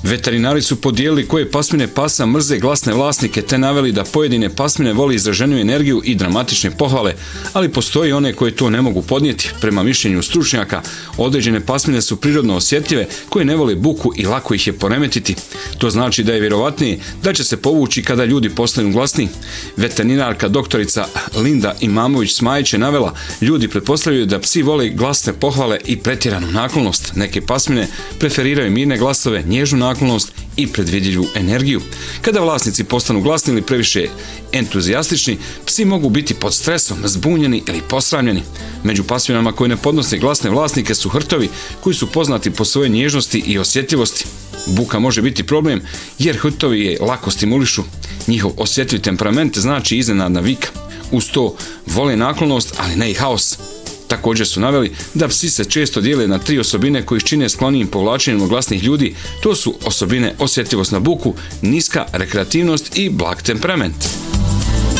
Veterinari su podijelili koje pasmine pasa mrze glasne vlasnike te naveli da pojedine pasmine voli izraženiju energiju i dramatične pohvale, ali postoji one koje to ne mogu podnijeti. Prema mišljenju stručnjaka, određene pasmine su prirodno osjetljive koje ne vole buku i lako ih je poremetiti. To znači da je vjerovatnije da će se povući kada ljudi postanu glasni. Veterinarka doktorica Linda Imamović-Smajić je navela, ljudi pretpostavljaju da psi vole glasne pohvale i pretjeranu naklonost. Neke pasmine preferiraju mirne glasove, nježnu naklonost i predvidljivu energiju. Kada vlasnici postanu glasni ili previše entuzijastični, psi mogu biti pod stresom, zbunjeni ili posramljeni. Među pasminama koje ne podnose glasne vlasnike su hrtovi, koji su poznati po svojoj nježnosti i osjetljivosti. Buka može biti problem jer hrtovi je lako stimulišu. Njihov osjetljiv temperament znači iznenadna vika. Uz to vole naklonost, ali ne i haos. Također su naveli da psi se često dijele na 3 osobine koji čine sklonijim povlačenjem glasnih ljudi. To su osobine osjetljivost na buku, niska rekreativnost i blag temperament.